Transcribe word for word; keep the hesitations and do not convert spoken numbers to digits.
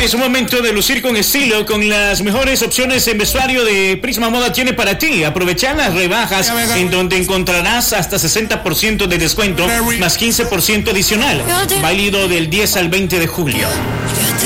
Es un momento de lucir con estilo, con las mejores opciones en vestuario de Prisma Moda tiene para ti. Aprovechar las rebajas en donde encontrarás hasta sesenta por ciento de descuento más quince por ciento adicional. Válido del diez al veinte de julio.